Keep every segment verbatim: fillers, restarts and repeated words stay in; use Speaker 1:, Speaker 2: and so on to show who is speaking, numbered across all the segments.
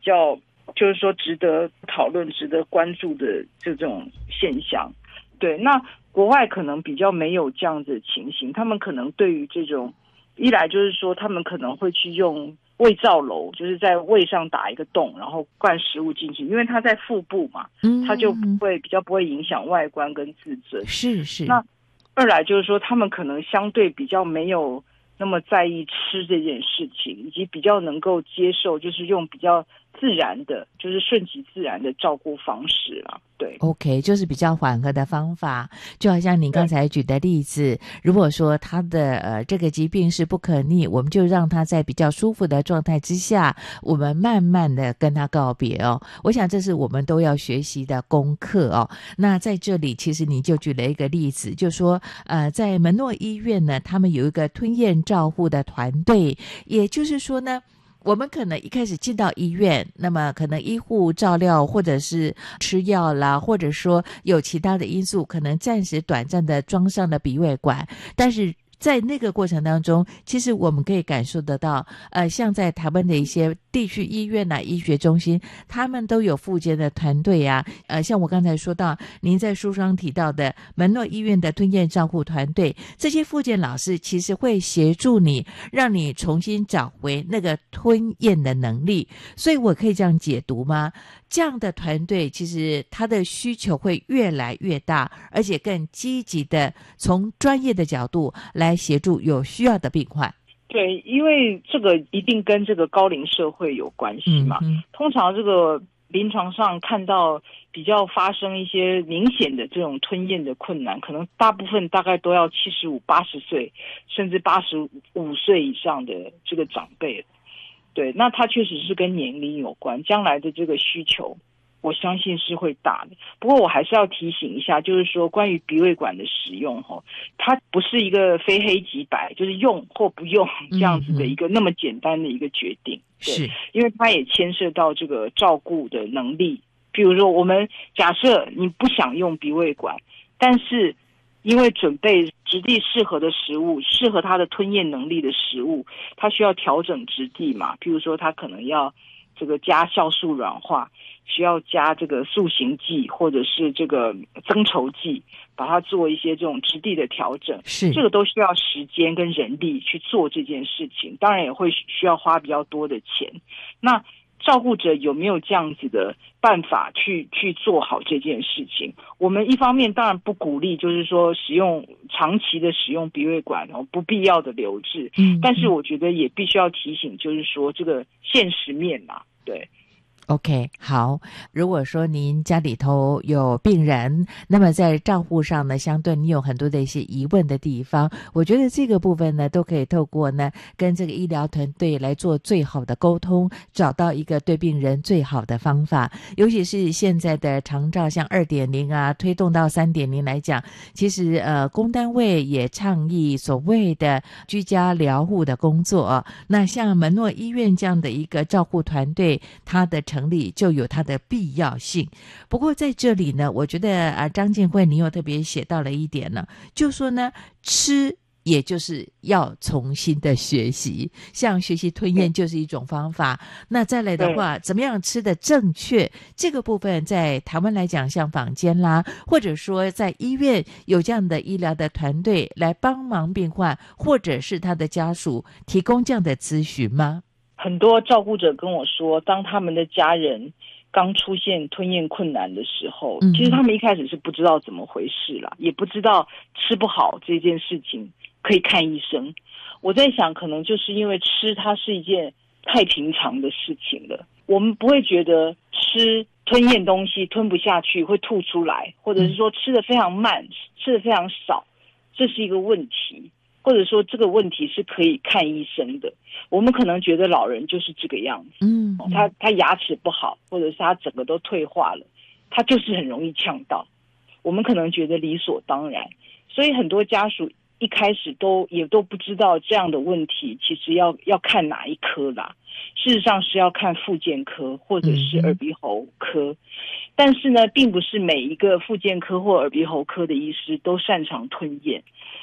Speaker 1: 较就是说值得讨论、值得关注的这种现象。对，那国外可能比较没有这样子的情形，他们可能对于这种一来就是说他们可能会去用胃造瘘，就是在胃上打一个洞，然后灌食物进去，因为它在腹部嘛，它就不会比较不会影响外观跟自尊。
Speaker 2: 是是。
Speaker 1: 那二来就是说他们可能相对比较没有那么在意吃这件事情，以及比较能够接受就是用比较自然的，就是顺其自然的照顾方式啦。对
Speaker 2: OK， 就是比较缓和的方法，就好像您刚才举的例子，如果说他的呃这个疾病是不可逆，我们就让他在比较舒服的状态之下，我们慢慢的跟他告别哦。我想这是我们都要学习的功课哦。那在这里其实你就举了一个例子，就说呃在门诺医院呢，他们有一个吞咽照护的团队，也就是说呢，我们可能一开始进到医院，那么可能医护照料或者是吃药啦，或者说有其他的因素，可能暂时短暂的装上了鼻胃管，但是在那个过程当中，其实我们可以感受得到，呃，像在台湾的一些地区医院啊、医学中心，他们都有复健的团队啊，呃，像我刚才说到，您在书上提到的门诺医院的吞咽照护团队，这些复健老师其实会协助你，让你重新找回那个吞咽的能力。所以我可以这样解读吗？这样的团队其实他的需求会越来越大，而且更积极的从专业的角度来协助有需要的病患。
Speaker 1: 对，因为这个一定跟这个高龄社会有关系嘛。嗯、通常这个临床上看到比较发生一些明显的这种吞咽的困难，可能大部分大概都要七十五、八十岁，甚至八十五岁以上的这个长辈。对，那它确实是跟年龄有关，将来的这个需求我相信是会大的。不过我还是要提醒一下，就是说关于鼻胃管的使用，它不是一个非黑即白，就是用或不用这样子的一个那么简单的一个决定。
Speaker 2: 是，
Speaker 1: 因为它也牵涉到这个照顾的能力。比如说我们假设你不想用鼻胃管，但是因为准备质地适合的食物，适合它的吞咽能力的食物，它需要调整质地嘛。譬如说它可能要这个加酵素软化，需要加这个塑形剂或者是这个增稠剂，把它做一些这种质地的调整。
Speaker 2: 是，
Speaker 1: 这个都需要时间跟人力去做这件事情，当然也会需要花比较多的钱。那照顾者有没有这样子的办法去去做好这件事情？我们一方面当然不鼓励，就是说使用长期的使用鼻胃管哦，不必要的留置。嗯，但是我觉得也必须要提醒，就是说这个现实面嘛，对。
Speaker 2: OK， 好。如果说您家里头有病人，那么在照护上呢，相对你有很多的一些疑问的地方，我觉得这个部分呢，都可以透过呢跟这个医疗团队来做最好的沟通，找到一个对病人最好的方法。尤其是现在的长照像 二点零 啊，推动到 三点零 来讲，其实呃公单位也倡议所谓的居家疗护的工作啊。那像门诺医院这样的一个照护团队，它的成成立就有它的必要性。不过在这里呢，我觉得啊，张静慧你又特别写到了一点呢，就说呢，吃也就是要重新的学习，像学习吞咽就是一种方法。那再来的话，怎么样吃的正确，这个部分在台湾来讲，像坊间啦，或者说在医院有这样的医疗的团队来帮忙病患或者是他的家属提供这样的咨询吗？
Speaker 1: 很多照顾者跟我说，当他们的家人刚出现吞咽困难的时候，其实他们一开始是不知道怎么回事啦，也不知道吃不好这件事情可以看医生。我在想，可能就是因为吃它是一件太平常的事情了，我们不会觉得吃吞咽东西吞不下去会吐出来，或者是说吃得非常慢，吃得非常少，这是一个问题。或者说这个问题是可以看医生的。我们可能觉得老人就是这个样子，嗯，他他牙齿不好，或者是他整个都退化了，他就是很容易呛到。我们可能觉得理所当然，所以很多家属一开始都也都不知道这样的问题其实要要看哪一科啦。事实上是要看复健科或者是耳鼻喉科，嗯，但是呢，并不是每一个复健科或耳鼻喉科的医师都擅长吞咽。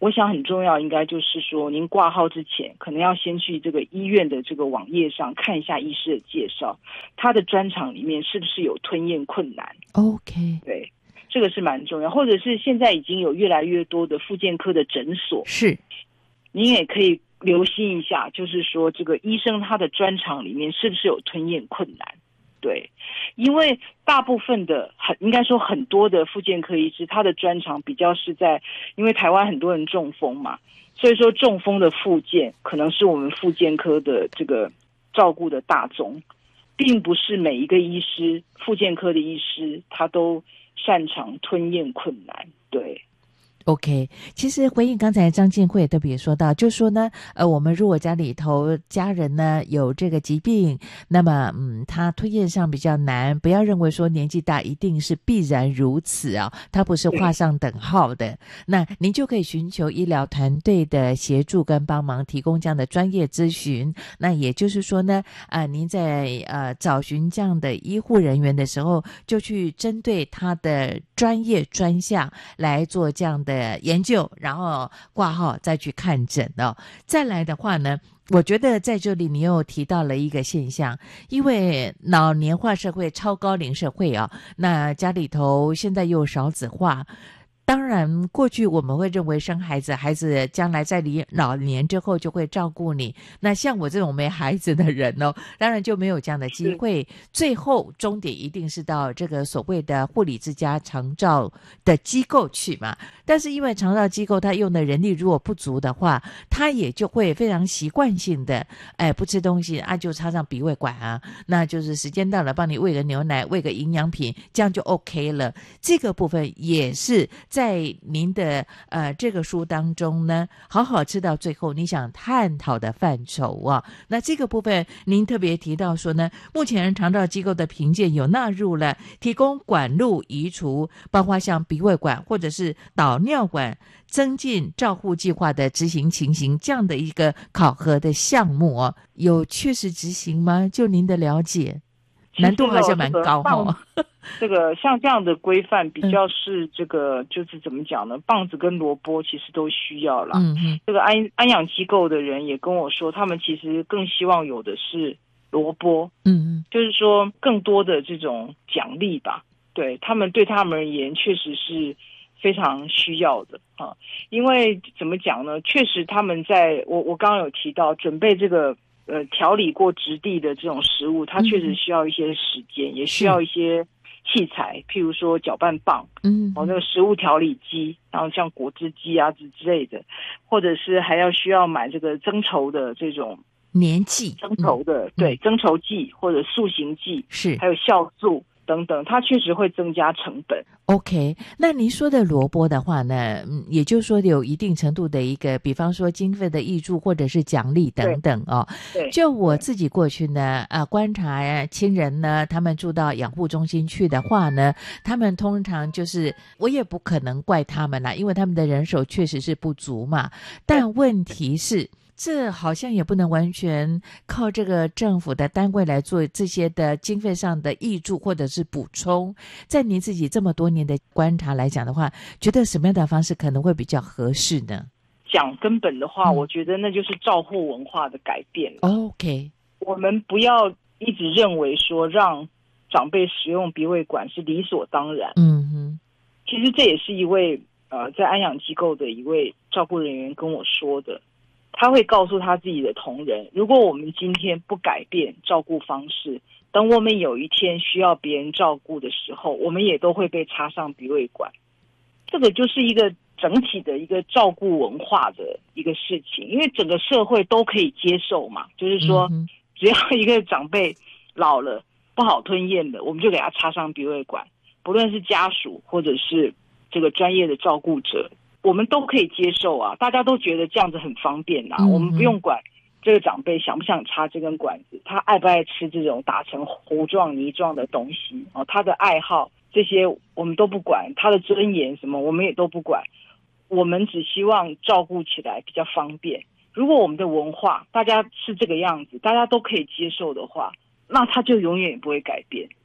Speaker 1: 我想很重要，应该就是说，您挂号之前，可能要先去这个医院的这个网页上看一下医师的介绍，他的专长里面是不是有吞咽困难
Speaker 2: ？OK，
Speaker 1: 对，这个是蛮重要。或者是现在已经有越来越多的复健科的诊所，
Speaker 2: 是，
Speaker 1: 您也可以留心一下，就是说这个医生他的专长里面是不是有吞咽困难？对，因为大部分的很应该说很多的复健科医师，他的专长比较是在，因为台湾很多人中风嘛，所以说中风的复健可能是我们复健科的这个照顾的大宗，并不是每一个医师复健科的医师他都擅长吞咽困难，对。
Speaker 2: OK， 其实回应刚才张静慧特别说到，就说呢，呃，我们如果家里头家人呢有这个疾病，那么嗯，他吞咽上比较难，不要认为说年纪大一定是必然如此啊，它不是画上等号的。那您就可以寻求医疗团队的协助跟帮忙，提供这样的专业咨询。那也就是说呢，啊、呃，您在呃找寻这样的医护人员的时候，就去针对他的专业专项来做这样的的研究，然后挂号再去看诊哦。再来的话呢，我觉得在这里你又提到了一个现象，因为老年化社会、超高龄社会啊，那家里头现在又少子化。当然过去我们会认为生孩子孩子将来在你老年之后就会照顾你，那像我这种没孩子的人哦，当然就没有这样的机会，最后终点一定是到这个所谓的护理之家长照的机构去嘛。但是因为长照机构他用的人力如果不足的话，他也就会非常习惯性的哎，不吃东西啊就插上鼻胃管啊，那就是时间到了帮你喂个牛奶喂个营养品，这样就 OK 了。这个部分也是在您的呃这个书当中呢，好好吃到最后你想探讨的范畴啊。那这个部分您特别提到说呢，目前长照机构的评鉴有纳入了提供管路移除，包括像鼻胃管或者是导尿管增进照护计划的执行情形这样的一个考核的项目哦，有确实执行吗？就您的了解，难度好像蛮高哦。
Speaker 1: 这个像这样的规范比较是这个、嗯、就是怎么讲呢？棒子跟萝卜其实都需要啦。嗯嗯。这个安安养机构的人也跟我说，他们其实更希望有的是萝卜。嗯嗯。就是说更多的这种奖励吧。对，他们对他们而言确实是非常需要的啊。因为怎么讲呢？确实他们在我我刚刚有提到准备这个。呃，调理过质地的这种食物，它确实需要一些时间，嗯、也需要一些器材，譬如说搅拌棒，嗯，哦，那个食物调理机，然后像果汁机啊之之类的，或者是还要需要买这个增稠的这种
Speaker 2: 粘剂，
Speaker 1: 增稠的、嗯、对，增稠剂或者塑形剂，
Speaker 2: 是，
Speaker 1: 还有酵素等等，它确实会增加成本。
Speaker 2: OK， 那您说的萝卜的话呢，嗯，也就是说有一定程度的一个，比方说经费的挹注或者是奖励等等哦。
Speaker 1: 对，
Speaker 2: 就我自己过去呢，啊，观察亲人呢，他们住到养护中心去的话呢，他们通常就是我也不可能怪他们啦，因为他们的人手确实是不足嘛。但问题是，这好像也不能完全靠这个政府的单位来做这些的经费上的挹注或者是补充。在您自己这么多年的观察来讲的话，觉得什么样的方式可能会比较合适呢？
Speaker 1: 讲根本的话、嗯、我觉得那就是照护文化的改变。
Speaker 2: OK，
Speaker 1: 我们不要一直认为说让长辈使用鼻胃管是理所当然。嗯哼，其实这也是一位呃在安养机构的一位照顾人员跟我说的。他会告诉他自己的同仁，如果我们今天不改变照顾方式，等我们有一天需要别人照顾的时候，我们也都会被插上鼻胃管。这个就是一个整体的一个照顾文化的一个事情，因为整个社会都可以接受嘛，就是说只要一个长辈老了不好吞咽的，我们就给他插上鼻胃管，不论是家属或者是这个专业的照顾者，我们都可以接受啊，大家都觉得这样子很方便啊、嗯、我们不用管这个长辈想不想插这根管子，他爱不爱吃这种打成糊状泥状的东西、哦、他的爱好这些我们都不管，他的尊严什么我们也都不管，我们只希望照顾起来比较方便。如果我们的文化大家是这个样子，大家都可以接受的话，那他就永远也不会改变。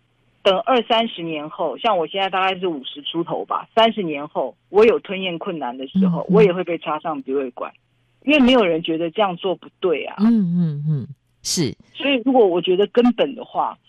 Speaker 1: 等二三十年后，像我现在大概是五十出头吧，三十年后我有吞咽困难的时候，嗯、我也会被插上鼻胃管，因为没有人觉得这样做不对啊。
Speaker 2: 嗯嗯嗯，是。
Speaker 1: 所以如果我觉得根本的话，